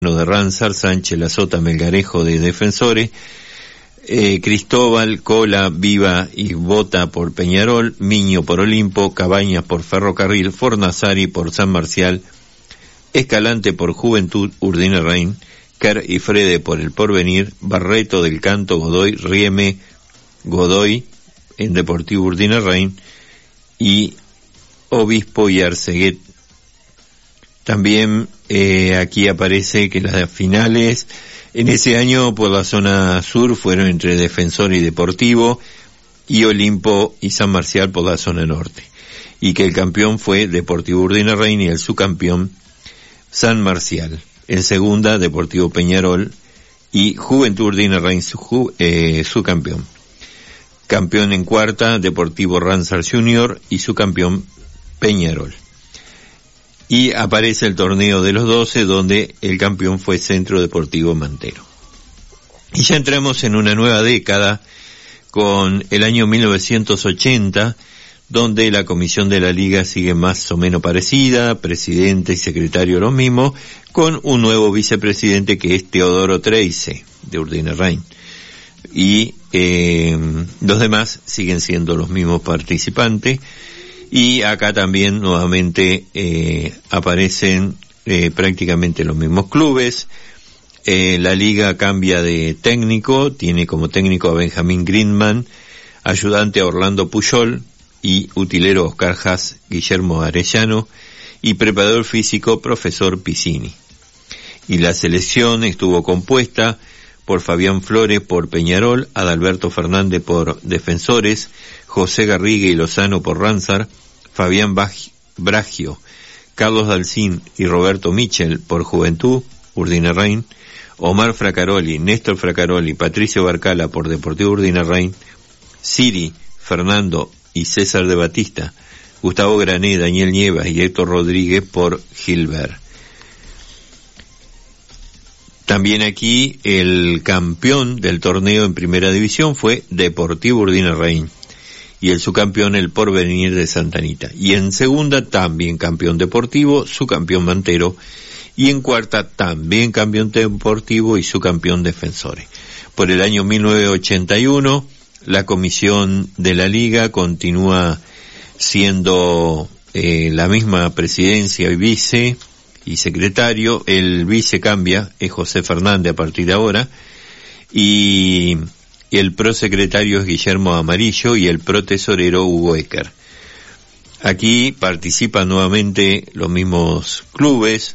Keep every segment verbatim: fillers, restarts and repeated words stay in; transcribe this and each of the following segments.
de Ransar, Sánchez, La Sota, Melgarejo de Defensores, eh, Cristóbal, Cola, Viva y Bota por Peñarol, Miño por Olimpo, Cabañas por Ferrocarril, Fornazari por San Marcial, Escalante por Juventud, Urdina-Rein, Kerr y Frede por El Porvenir, Barreto del Canto, Godoy, Rieme, Godoy en Deportivo Urdina-Rein y Obispo y Arceguet. También eh, aquí aparece que las finales en ese año por la zona sur fueron entre Defensor y Deportivo y Olimpo y San Marcial por la zona norte, y que el campeón fue Deportivo Urdina-Rein y el subcampeón San Marcial. En segunda, Deportivo Peñarol y Juventud Urdina-Rein su, eh, subcampeón. Campeón en cuarta, Deportivo Ransar Junior y subcampeón Peñarol. Y aparece el torneo de los doce, donde el campeón fue Centro Deportivo Mantero. Y ya entramos en una nueva década, con el año mil novecientos ochenta, donde la comisión de la liga sigue más o menos parecida, presidente y secretario los mismos, con un nuevo vicepresidente que es Teodoro Treise, de Urdina-Rein. Y eh, los demás siguen siendo los mismos participantes. Y acá también nuevamente eh, aparecen eh, prácticamente los mismos clubes. Eh, la liga cambia de técnico, tiene como técnico a Benjamín Grindman, ayudante a Orlando Puyol y utilero Oscar Haas, Guillermo Arellano y preparador físico profesor Piscini. Y la selección estuvo compuesta por Fabián Flores por Peñarol, Adalberto Fernández por Defensores, José Garriga y Lozano por Ransar, Fabián Bragio, Carlos Dalcín y Roberto Michel por Juventud, Urdina-Rein, Omar Fracaroli, Néstor Fracaroli, Patricio Barcala por Deportivo Urdina-Rein, Siri, Fernando y César de Batista, Gustavo Grané, Daniel Nievas y Héctor Rodríguez por Gilbert. También aquí el campeón del torneo en primera división fue Deportivo Urdina-Rein y el subcampeón El Porvenir de Santa Anita. Y en segunda también campeón Deportivo, subcampeón Mantero, y en cuarta también campeón Deportivo y subcampeón Defensores. Por el año mil novecientos ochenta y uno, la comisión de la liga continúa siendo eh, la misma presidencia y vice y secretario. El vice cambia, es José Fernández a partir de ahora, y el prosecretario es Guillermo Amarillo y el protesorero Hugo Ecker. Aquí participan nuevamente los mismos clubes,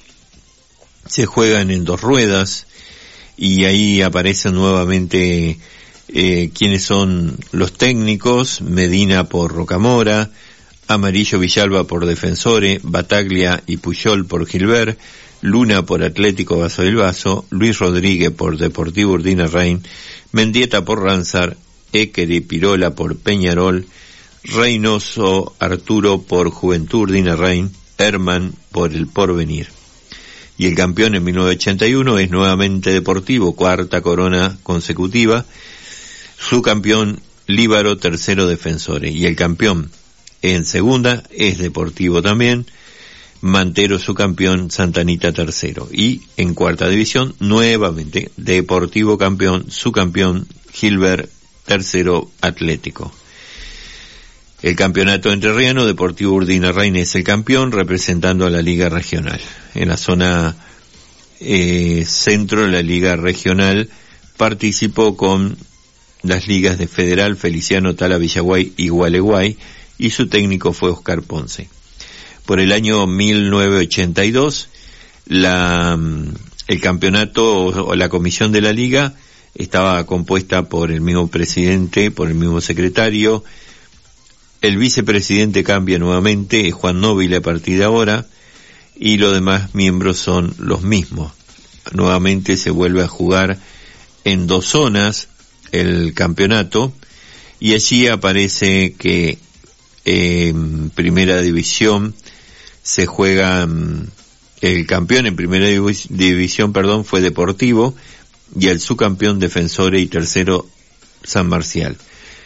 se juegan en dos ruedas y ahí aparecen nuevamente eh, quienes son los técnicos: Medina por Rocamora, Amarillo Villalba por Defensores, Bataglia y Puyol por Gilbert, Luna por Atlético Vaso del Vaso, Luis Rodríguez por Deportivo Urdina-Rein, Mendieta por Ransar, Ecker y Pirola por Peñarol, Reynoso Arturo por Juventud Urdina-Rein, Herman por El Porvenir. Y el campeón en mil novecientos ochenta y uno es nuevamente Deportivo, cuarta corona consecutiva, su campeón Líbaro, tercero Defensores, y el campeón en segunda es Deportivo también, Mantero su campeón, Santa Anita tercero, y en cuarta división nuevamente Deportivo campeón, su campeón Gilbert tercero Atlético. El campeonato entrerriano, Deportivo Urdina-Rein es el campeón, representando a la liga regional. En la zona eh, centro de la liga regional participó con las ligas de Federal, Feliciano, Tala, Villaguay y Gualeguay, y su técnico fue Oscar Ponce. Por el año mil novecientos ochenta y dos, la, el campeonato o la comisión de la liga estaba compuesta por el mismo presidente, por el mismo secretario. El vicepresidente cambia nuevamente, es Juan Nóbil a partir de ahora, y los demás miembros son los mismos. Nuevamente se vuelve a jugar en dos zonas el campeonato, y allí aparece que en primera división se juega, el campeón en primera div- división, perdón, fue Deportivo, y el subcampeón Defensores y tercero San Marcial.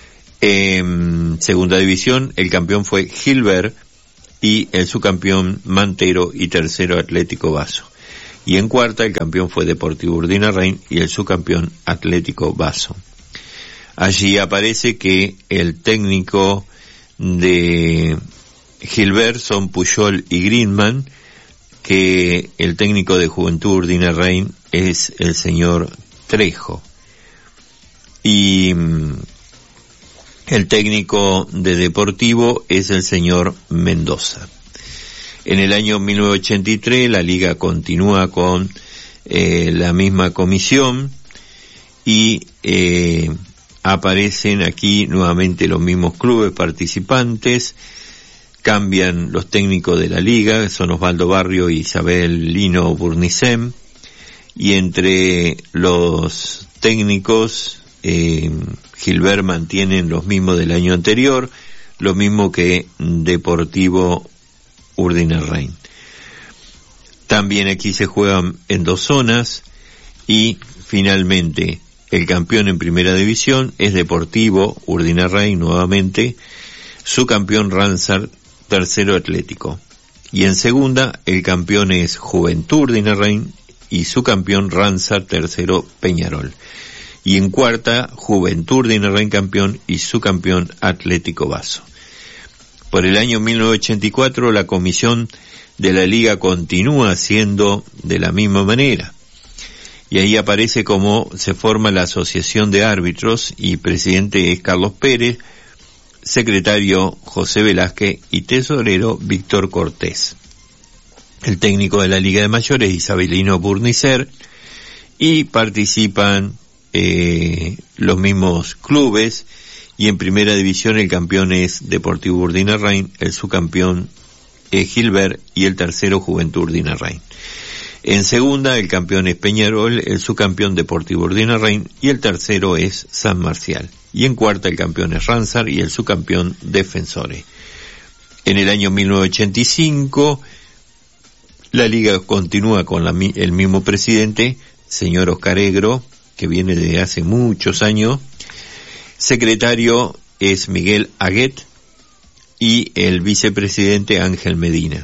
En segunda división el campeón fue Gilbert y el subcampeón Mantero y tercero Atlético Vaso. Y en cuarta el campeón fue Deportivo Urdinarrain y el subcampeón Atlético Basso. Allí aparece que el técnico de Gilbert son Puyol y Greenman, que el técnico de Juventud Urdinarrain es el señor Trejo. Y el técnico de Deportivo es el señor Mendoza. En el año mil novecientos ochenta y tres la liga continúa con eh, la misma comisión y eh, aparecen aquí nuevamente los mismos clubes participantes, cambian los técnicos de la liga, son Osvaldo Barrio y Isabel Lino Burnicem, y entre los técnicos eh, Gilbert mantienen los mismos del año anterior, lo mismo que Deportivo Urdinarrain. También aquí se juegan en dos zonas y finalmente el campeón en primera división es Deportivo Urdinarrain nuevamente, su campeón Ransar, tercero Atlético. Y en segunda el campeón es Juventud Urdinarrain y su campeón Ransar, tercero Peñarol. Y en cuarta Juventud Urdinarrain campeón y su campeón Atlético Basso. Por el año mil novecientos ochenta y cuatro la comisión de la liga continúa siendo de la misma manera. Y ahí aparece cómo se forma la asociación de árbitros y presidente es Carlos Pérez, secretario José Velázquez y tesorero Víctor Cortés. El técnico de la Liga de Mayores Isabelino Burnicer y participan eh, los mismos clubes y en primera división el campeón es Deportivo Urdinarrain, el subcampeón es Gilbert y el tercero Juventud Urdinarrain. En segunda el campeón es Peñarol, el subcampeón Deportivo Urdinarrain y el tercero es San Marcial. Y en cuarta el campeón es Ransar y el subcampeón Defensores. En el año mil novecientos ochenta y cinco la liga continúa con la, el mismo presidente, señor Oscar Egro, que viene de hace muchos años. Secretario es Miguel Aguet y el vicepresidente Ángel Medina.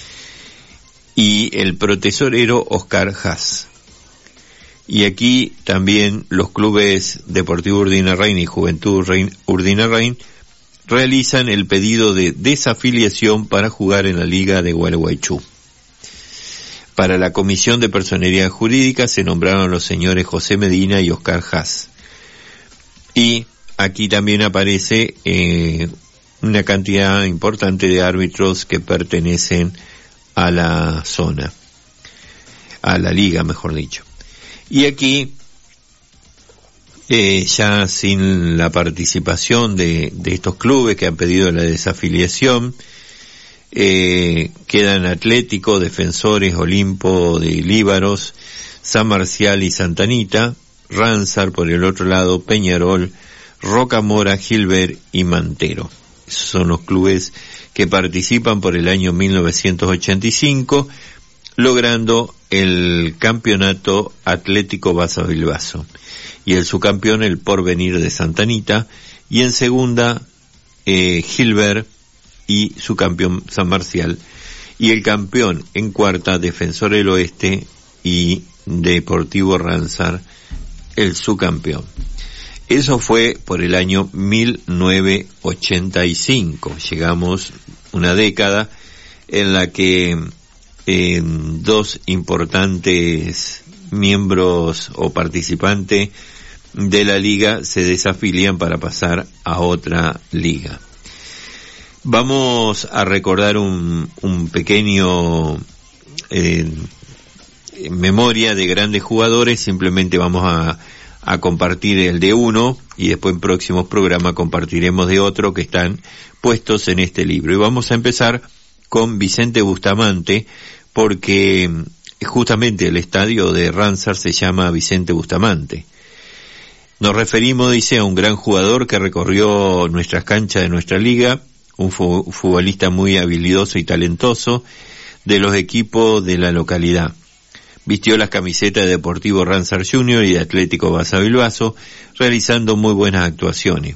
Y el protesorero Oscar Haas. Y aquí también los clubes Deportivo Urdinarrain y Juventud Urdinarrain realizan el pedido de desafiliación para jugar en la Liga de Gualeguaychú. Para la Comisión de Personería Jurídica se nombraron los señores José Medina y Oscar Haas. Y aquí también aparece eh, una cantidad importante de árbitros que pertenecen a la zona, a la liga, mejor dicho. Y aquí, eh, ya sin la participación de, de estos clubes que han pedido la desafiliación, eh, quedan Atlético, Defensores, Olimpo de Líbaros, San Marcial y Santa Anita, Ransar por el otro lado, Peñarol, Rocamora, Gilbert y Mantero. Esos son los clubes que participan por el año mil novecientos ochenta y cinco, logrando el campeonato Atlético Basso Bilbaso. Y el subcampeón, el Porvenir de Santa Anita, y en segunda, eh, Gilbert y su campeón San Marcial. Y el campeón en cuarta, Defensor del Oeste y Deportivo Ransar, el subcampeón. Eso fue por el año mil novecientos ochenta y cinco. Llegamos una década en la que eh, dos importantes miembros o participantes de la liga se desafilian para pasar a otra liga. Vamos a recordar un, un pequeño eh, memoria de grandes jugadores. Simplemente vamos a a compartir el de uno y después en próximos programas compartiremos de otro que están puestos en este libro. Y vamos a empezar con Vicente Bustamante, porque justamente el estadio de Ransar se llama Vicente Bustamante. Nos referimos, dice, a un gran jugador que recorrió nuestras canchas de nuestra liga, un futbolista muy habilidoso y talentoso de los equipos de la localidad. Vistió las camisetas de Deportivo Ransar Junior y de Atlético Basso Bilbaso, realizando muy buenas actuaciones.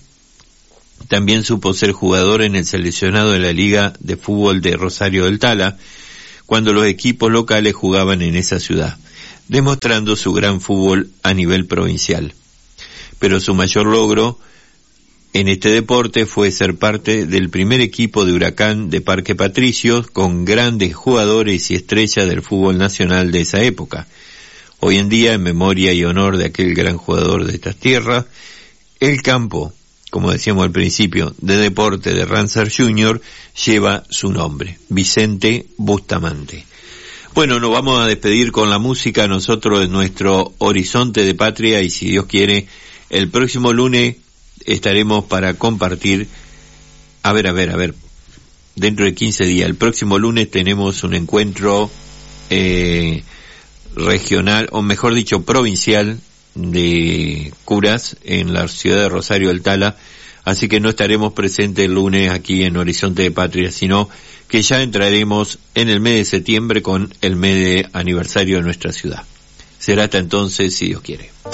También supo ser jugador en el seleccionado de la Liga de Fútbol de Rosario del Tala, cuando los equipos locales jugaban en esa ciudad, demostrando su gran fútbol a nivel provincial. Pero su mayor logro en este deporte fue ser parte del primer equipo de Huracán de Parque Patricios, con grandes jugadores y estrellas del fútbol nacional de esa época. Hoy en día, en memoria y honor de aquel gran jugador de estas tierras, el campo, como decíamos al principio, de deporte de Ránzar junior lleva su nombre, Vicente Bustamante. Bueno, nos vamos a despedir con la música, nosotros de nuestro Horizonte de Patria, y si Dios quiere, el próximo lunes estaremos para compartir, a ver, a ver, a ver, dentro de quince días, el próximo lunes tenemos un encuentro eh, regional, o mejor dicho, provincial, de curas en la ciudad de Rosario del Tala, así que no estaremos presentes el lunes aquí en Horizonte de Patria, sino que ya entraremos en el mes de septiembre con el mes de aniversario de nuestra ciudad. Será hasta entonces, si Dios quiere.